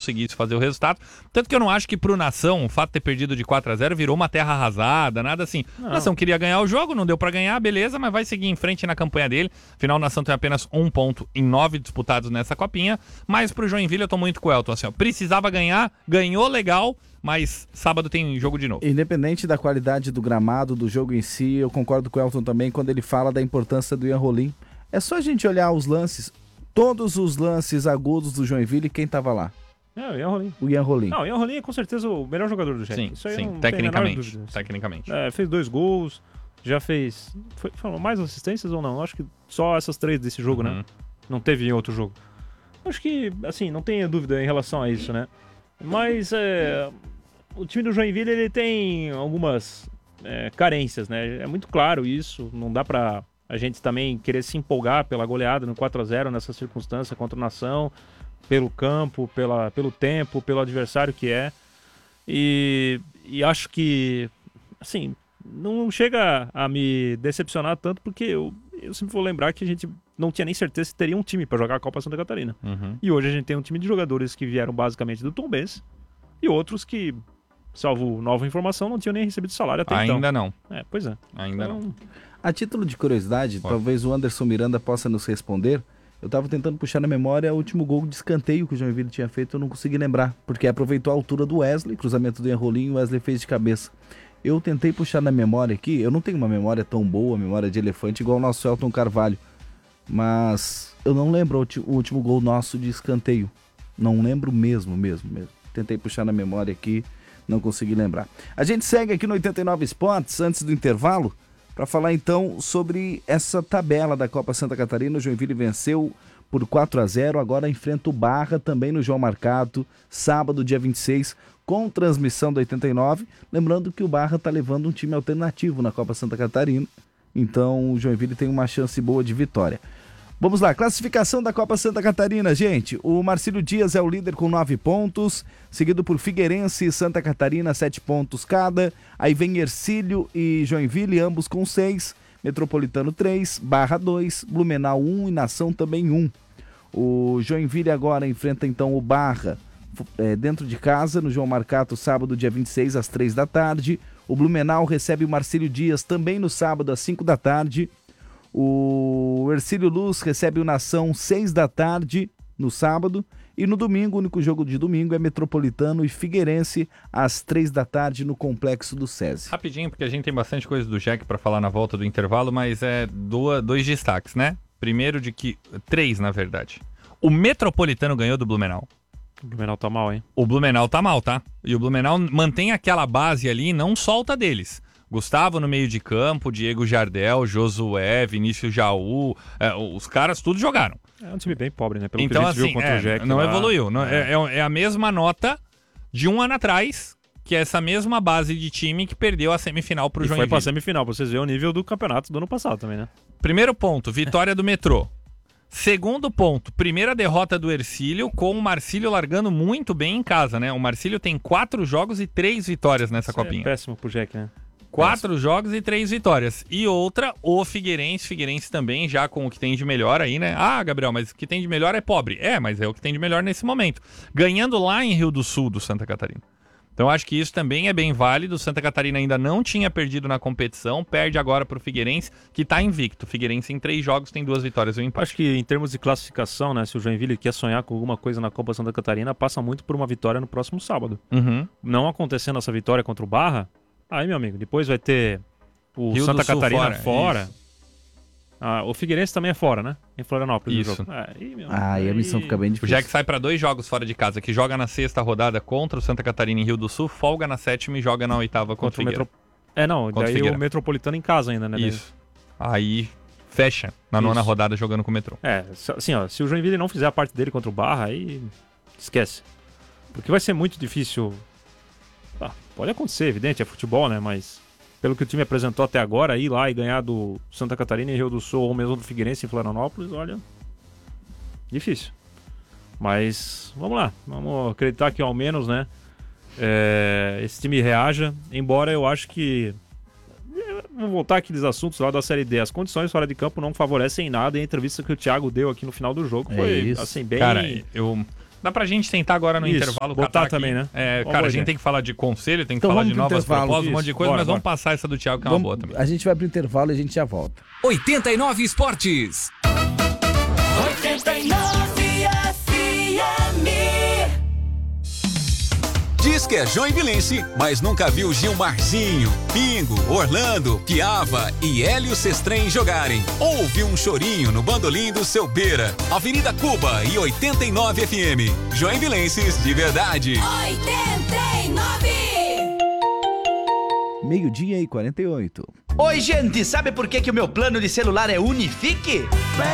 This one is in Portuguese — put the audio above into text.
conseguisse fazer o resultado. Tanto que eu não acho que pro Nação, o fato de ter perdido de 4-0 virou uma terra arrasada, nada assim. O Nação queria ganhar o jogo, não deu pra ganhar, beleza, mas vai seguir em frente na campanha dele. Afinal, o Nação tem apenas 1 ponto em 9 disputados nessa copinha. Mas pro Joinville eu tô muito com o Elton, assim, ó, precisava ganhar, ganhou legal, mas sábado tem jogo de novo. Independente da qualidade do gramado, do jogo em si, eu concordo com o Elton também quando ele fala da importância do Ian Rolim. É só a gente olhar os lances, todos os lances agudos do Joinville, quem tava lá? O Ian Rolim. O Ian Rolim. Não, o Ian Rolim é com certeza o melhor jogador do Jack. Isso aí sim, não tecnicamente. tem Tecnicamente. Fez 2 gols, já fez... Foram mais assistências ou não? Acho que só essas 3 desse jogo, né? Não teve em outro jogo. Acho que, assim, não tenha dúvida em relação a isso, né? Mas o time do Joinville, ele tem algumas carências, né? É muito claro isso, não dá pra a gente também querer se empolgar pela goleada no 4-0 nessa circunstância contra o Nação, pelo campo, pelo tempo, pelo adversário que é. E acho que, assim, não chega a me decepcionar tanto, porque eu sempre vou lembrar que a gente não tinha nem certeza se teria um time para jogar a Copa Santa Catarina. E hoje a gente tem um time de jogadores que vieram basicamente do Tombense e outros que, salvo nova informação, não tinham nem recebido salário até então. Ainda não. Pois é. Ainda então, não. A título de curiosidade, talvez o Anderson Miranda possa nos responder. Eu estava tentando puxar na memória o último gol de escanteio que o Joinville tinha feito, eu não consegui lembrar, porque aproveitou a altura do Wesley, cruzamento do Ian Rolim, o Wesley fez de cabeça. Eu tentei puxar na memória aqui, eu não tenho uma memória tão boa, memória de elefante, igual o nosso Elton Carvalho, mas eu não lembro o último gol nosso de escanteio. Não lembro mesmo. Tentei puxar na memória aqui, não consegui lembrar. A gente segue aqui no 89 Esportes, antes do intervalo, para falar então sobre essa tabela da Copa Santa Catarina. O Joinville venceu por 4-0, agora enfrenta o Barra também no João Marcato, sábado, dia 26, com transmissão da 89. Lembrando que o Barra está levando um time alternativo na Copa Santa Catarina, então o Joinville tem uma chance boa de vitória. Vamos lá, classificação da Copa Santa Catarina, gente. O Marcílio Dias é o líder com 9 pontos, seguido por Figueirense e Santa Catarina, 7 pontos cada. Aí vem Hercílio e Joinville, ambos com 6. Metropolitano 3, Barra 2, Blumenau 1 e Nação também 1. O Joinville agora enfrenta então o Barra dentro de casa, no João Marcato, sábado, dia 26, às 3 da tarde. O Blumenau recebe o Marcílio Dias também no sábado, às 5 da tarde. O Hercílio Luz recebe o Nação 6 da tarde no sábado. E no domingo, o único jogo de domingo é Metropolitano e Figueirense às 3 da tarde no Complexo do SESI. Rapidinho, porque a gente tem bastante coisa do Jack para falar na volta do intervalo, mas dois destaques, né? Primeiro de que... 3, na verdade. O Metropolitano ganhou do Blumenau. O Blumenau tá mal, hein? O Blumenau tá mal, tá? E o Blumenau mantém aquela base ali e não solta deles. Gustavo no meio de campo, Diego Jardel, Josué, Vinícius Jaú, os caras tudo jogaram. É um time bem pobre, né? Pelo então, que a gente assim, viu contra o Jack. não evoluiu. Não, é a mesma nota de um ano atrás, que é essa mesma base de time que perdeu a semifinal pro Joinville. Foi pra semifinal, pra vocês verem o nível do campeonato do ano passado também, né? Primeiro ponto, vitória do Metrô. Segundo ponto, primeira derrota do Hercílio, com o Marcílio largando muito bem em casa, né? O Marcílio tem 4 jogos e 3 vitórias nessa copinha. É péssimo pro Jack, né? 4 jogos e 3 vitórias. E outra, o Figueirense também, já com o que tem de melhor aí, né? Ah, Gabriel, mas o que tem de melhor é pobre. Mas é o que tem de melhor nesse momento. Ganhando lá em Rio do Sul, do Santa Catarina. Então acho que isso também é bem válido. O Santa Catarina ainda não tinha perdido na competição, perde agora pro Figueirense, que tá invicto. O Figueirense em 3 jogos tem 2 vitórias e um empate. Acho que em termos de classificação, né? Se o Joinville quer sonhar com alguma coisa na Copa Santa Catarina, passa muito por uma vitória no próximo sábado. Não acontecendo essa vitória contra o Barra, aí, meu amigo, depois vai ter o Rio Santa do Sul Catarina fora. O Figueirense também é fora, né? Em Florianópolis. Isso. Aí a missão fica bem O difícil. Jack sai para 2 jogos fora de casa, que joga na 6ª rodada contra o Santa Catarina em Rio do Sul, folga na 7ª e joga na 8ª contra o Figueira. Daí o Metropolitano em casa ainda, né? Isso. Aí fecha na 9ª rodada jogando com o Metrô. Assim, ó, se o Joinville não fizer a parte dele contra o Barra, aí esquece. Porque vai ser muito difícil. Pode acontecer, evidente, é futebol, né? Mas pelo que o time apresentou até agora, ir lá e ganhar do Santa Catarina em Rio do Sul ou mesmo do Figueirense em Florianópolis, olha, difícil. Mas vamos lá, vamos acreditar que ao menos, né, esse time reaja, embora eu acho que vamos voltar àqueles assuntos lá da Série D. As condições fora de campo não favorecem em nada, e a entrevista que o Thiago deu aqui no final do jogo foi assim, bem... Cara, Dá pra gente tentar agora no Isso, intervalo botar catar também, aqui. né? É, Boa cara, a ideia. gente tem que falar de conselho, tem que Então falar vamos de pro novas intervalo. propostas, um monte de Isso, coisa, bora, mas vamos bora. passar essa do Thiago, que é uma boa também. A gente vai pro intervalo e a gente já volta. 89 Esportes. 89 FM. Diz que é joinvilense, mas nunca viu Gilmarzinho, Pingo, Orlando, Piava e Hélio Sestrem jogarem. Ouve um chorinho no bandolim do seu Beira. Avenida Cuba e 89 FM. Joinvilenses de verdade. 89. 12:48. Oi, gente, sabe por que o meu plano de celular é Unifique?